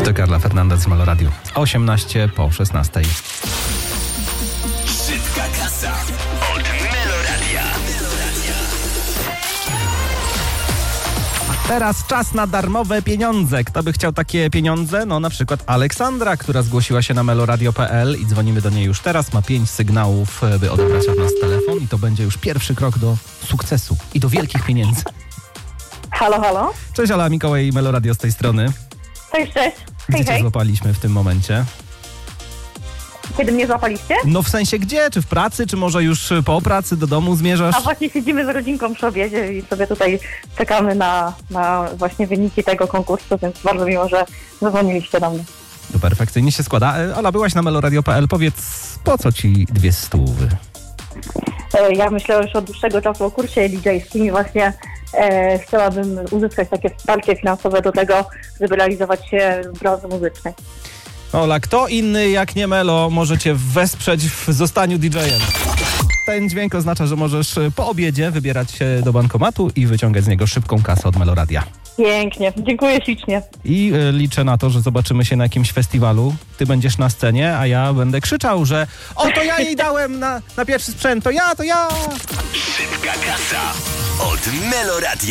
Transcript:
To Carla Fernandez z Meloradio. 18 po 16. Szybka kasa od Meloradia. Teraz czas na darmowe pieniądze. Kto by chciał takie pieniądze? No na przykład Aleksandra, która zgłosiła się na meloradio.pl i dzwonimy do niej już teraz. Ma 5 sygnałów, by odebrać od nas telefon i to będzie już pierwszy krok do sukcesu i do wielkich pieniędzy. Halo, halo. Cześć, Ala, Mikołaj, Meloradio z tej strony. Cześć, cześć. Gdzie Hej, cię hej. złapaliśmy w tym momencie? Kiedy mnie złapaliście? No w sensie gdzie? Czy w pracy? Czy może już po pracy do domu zmierzasz? A właśnie siedzimy z rodzinką przy obiedzie i sobie tutaj czekamy na właśnie wyniki tego konkursu, więc bardzo miło, że zadzwoniliście do mnie. To perfekcyjnie się składa. Ala, byłaś na meloradio.pl. Powiedz, po co ci 200? Ja myślę już od dłuższego czasu o kursie DJ-skim i właśnie chciałabym uzyskać takie wsparcie finansowe do tego, żeby realizować się w branży muzycznej. Ola, kto inny jak nie Melo może cię wesprzeć w zostaniu DJ-em? Ten dźwięk oznacza, że możesz po obiedzie wybierać się do bankomatu i wyciągać z niego szybką kasę od Meloradia. Pięknie, dziękuję ślicznie. I liczę na to, że zobaczymy się na jakimś festiwalu. Ty będziesz na scenie, a ja będę krzyczał, że o, to ja jej dałem na pierwszy sprzęt, to ja! Szybka kasa od Meloradia.